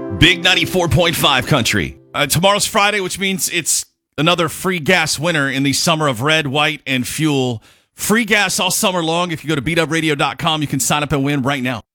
Big 94.5 country. Tomorrow's Friday, which means it's another free gas winner in the summer of red, white, and fuel. Free gas all summer long. If you go to beatupradio.com, you can sign up and win right now.